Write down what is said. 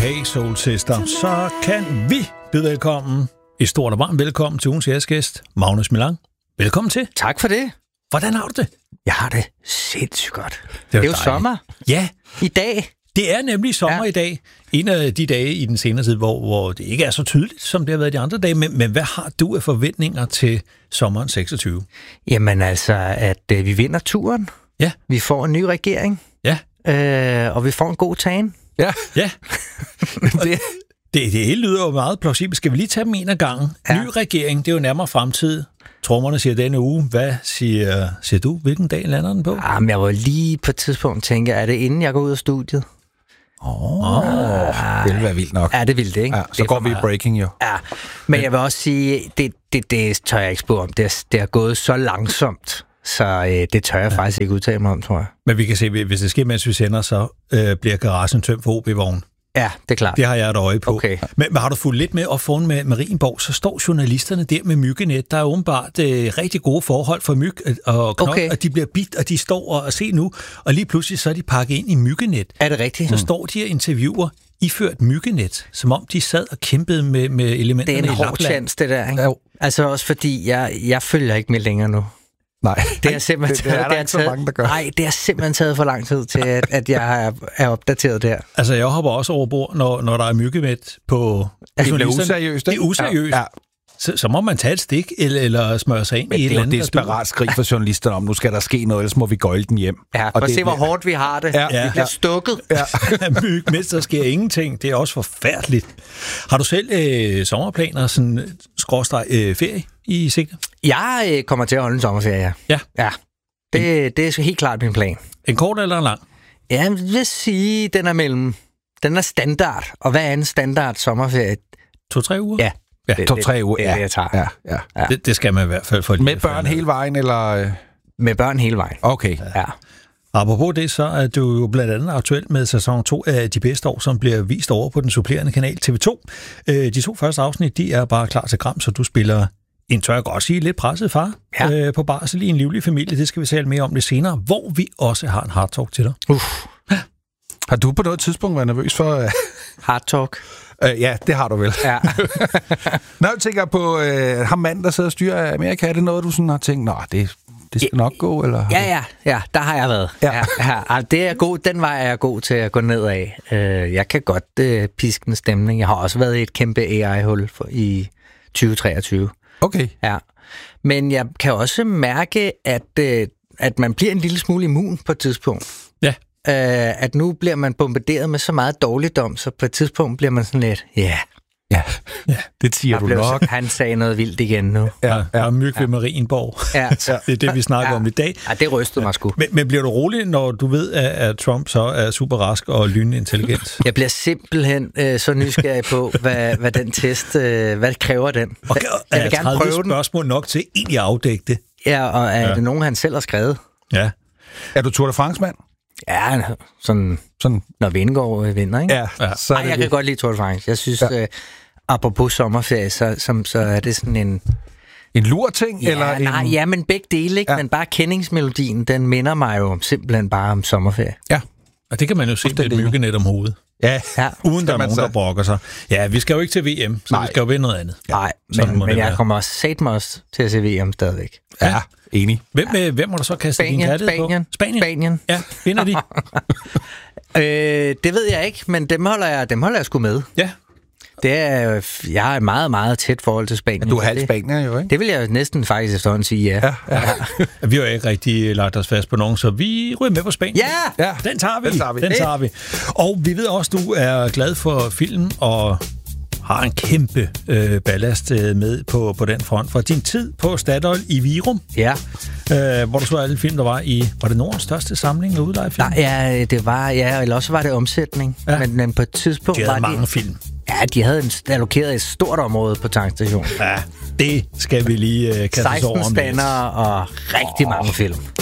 Hey Soul Sister, så kan vi byde velkommen, et stort og varmt velkommen til ugens æresgæst, Magnus Millang. Velkommen til. Tak for det. Hvordan har du det? Jeg har det sindssygt godt. Det er jo sommer. Ja. I dag. Det er nemlig sommer i dag. En af de dage i den senere tid, hvor det ikke er så tydeligt, som det har været de andre dage. Men hvad har du af forventninger til sommeren 26? Jamen altså, at vi vinder turen. Ja. Vi får en ny regering. Ja. Og vi får en god tan. Ja. Ja. det hele lyder jo meget plausibelt. Skal vi lige tage dem en af gangen? Ja. Ny regering, det er jo nærmere fremtid. Trommerne siger denne uge. Hvad siger du? Hvilken dag lander den på? Jamen, jeg var lige på et tidspunkt tænke, er det inden jeg går ud af studiet? Det vil være vildt nok. Ja, det vil det, ikke? Ja, så går vi i breaking, jo. Ja, men jeg vil også sige, det tør jeg ikke spå om. Det er gået så langsomt, så det tør jeg faktisk ikke udtale mig om, tror jeg. Men vi kan se, hvis det sker, mens vi sender, så bliver garagen tømt for OB-vognen. Ja, det er klart. Det har jeg et øje på. Okay. Men har du fulgt lidt med op foran med Marienborg, så står journalisterne der med myggenet. Der er åbenbart rigtig gode forhold for myg og knop, og de bliver bidt, og de står og se nu, og lige pludselig så er de pakket ind i myggenet. Er det rigtigt? Så står de og interviewer iført myggenet, som om de sad og kæmpede med elementerne i Lapland. Det er en hård chance, det der, ikke? Ja. Altså også fordi, jeg følger ikke med længere nu. Nej, det er simpelthen det er simpelthen taget for lang tid til, at jeg er opdateret der. Altså, jeg hopper også over bord, når der er myggenet på... Altså, det er useriøst, ikke? Det er useriøst. Ja. Så må man tage et stik eller smøre sig ind i et eller andet. Det er desperat skrig for journalisterne om, nu skal der ske noget, ellers må vi gøjle den hjem. Ja, og se hvor hårdt vi har det. Ja. Vi bliver stukket. Ja. Myg, mens der sker ingenting. Det er også forfærdeligt. Har du selv sommerplaner, sådan ferie i sigte? Jeg kommer til at holde en sommerferie, ja. Det er helt klart min plan. En kort eller en lang? Ja, jeg vil sige, den er standard. Og hvad er en standard sommerferie? 2-3 uger? Ja. Ja, 2-3 uger. Det er det, jeg tager. Ja. Det skal man i hvert fald. Med børn hele vejen, eller? Med børn hele vejen. Okay. Ja. Apropos det, så er du jo blandt andet aktuelt med sæson 2 af De Bedste År, som bliver vist over på den supplerende kanal TV2. De 2 første afsnit, de er bare klar til gram, så du spiller en, tør jeg godt sige, lidt presset far på barsel i en livlig familie. Det skal vi tale mere om lidt senere, hvor vi også har en hard talk til dig. Har du på noget tidspunkt været nervøs for... Hard talk? Ja, det har du vel. Ja. Når jeg tænker på ham manden, der sidder og styrer Amerika, er det noget, du sådan har tænkt, det skal nok gå, eller? Ja, der har jeg været. Ja. Det er god, den vej er jeg god til at gå ned af. Jeg kan godt piske en stemning. Jeg har også været i et kæmpe AI-hul i 2023. Okay. Ja. Men jeg kan også mærke, at man bliver en lille smule immun på et tidspunkt. Ja. At nu bliver man bombarderet med så meget dårligdom, så på et tidspunkt bliver man sådan lidt, ja, det siger du nok. Han sagde noget vildt igen nu. Ja. Myg ved Marienborg. Ja. Det er det, vi snakker om i dag. Ja, det rystede mig sgu. Men bliver du rolig, når du ved, at Trump så er super rask og lynintelligent? Jeg bliver simpelthen så nysgerrig på, hvad den test, hvad kræver den? Okay, jeg vil gerne prøve den. Spørgsmål nok til egentlig at afdække det. Ja, og er det nogen, han selv har skrevet? Ja. Er du Tour de France-mand? Ja, sådan når Vingegaard vinder, ikke? Ja. Så jeg kan godt lide Tour de France. Jeg synes, apropos sommerferie, så er det sådan en lur-ting? Ja, men begge dele, ikke? Ja. Men bare kendingsmelodien, den minder mig jo simpelthen bare om sommerferie. Ja, og det kan man jo se med et myggenet om hovedet. Ja. Uden der er nogen, der brokker sig. Ja, vi skal jo ikke til VM, så vi skal jo vinde noget andet. Nej, men jeg kommer også til at se VM stadigvæk. Ja, enig. Hvem må du så kaste din kærlighed på? Spanien. Ja, vinder de? Det ved jeg ikke, men dem holder jeg sgu med. Ja. Jeg har et meget, meget tæt forhold til Spanien. Du er halv spanier jo, ikke? Det vil jeg næsten faktisk efterhånden sige, ja. Vi har jo ikke rigtig lagt os fast på nogen, så vi ryger med på Spanien. Ja. Den tager vi. Og vi ved også, du er glad for film og har en kæmpe ballast med på den front. For din tid på Statoil i Virum, hvor du så alle film, der var i... Var det Nordens største samling af udlejefilm? Nej, det var... Ja, eller også var det omsætning. Ja. Men på et tidspunkt de havde mange film. Ja, de havde allokeret et stort område på tankstationen. Ja, det skal vi lige kaste os over om. 16 spændere og rigtig mange film.